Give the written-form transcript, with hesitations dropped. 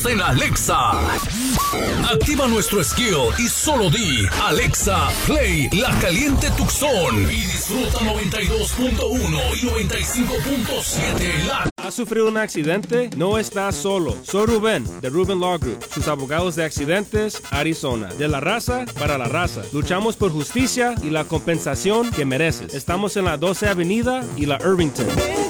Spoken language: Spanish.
En Alexa. Activa nuestro skill y solo di Alexa, play La Caliente Tucson y disfruta 92.1 y 95.7 la. ¿Has sufrido un accidente? No estás solo. Soy Rubén, de Rubén Law Group, sus abogados de accidentes, Arizona. De la raza para la raza. Luchamos por justicia y la compensación que mereces. Estamos en la 12 Avenida y la Irvington.